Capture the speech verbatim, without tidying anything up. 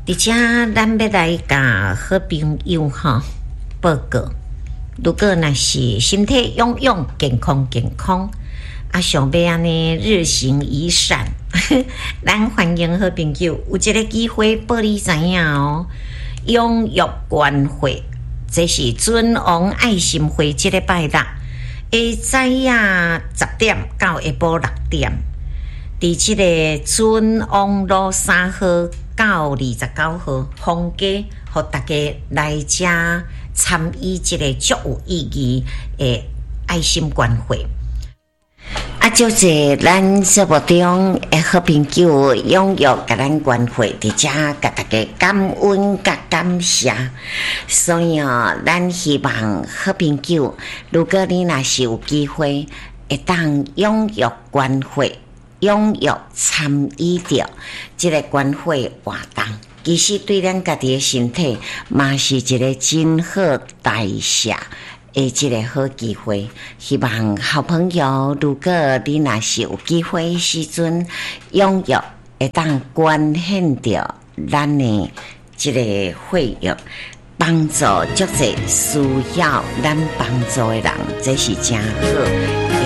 伫遮咱要来甲好朋友哈报告，如果若是身体勇勇、健康健康，啊，想要安尼日行一善，咱欢迎好朋友有一个机会报你知影哦。永浴关会，这是尊王爱心会，这个拜六下早呀十点到下晡六点，伫这个尊王路三号到二十九号逢家，互大家来遮参与这个足有意义的爱心关会。啊，就这咱节目中的好朋友踊跃甲咱关会伫遮甲大家感恩甲感谢，所以哦，咱希望好朋友，如果你若是有机会会当踊跃关会，踊跃参与着这个关会活动，其实对咱家己的身体嘛是一个真好代谢的一个好机会。希望好朋友，如果你若是有机会时阵，踊跃会当捐献着咱的这个费用，帮助足侪需要咱帮助的人，这是真好。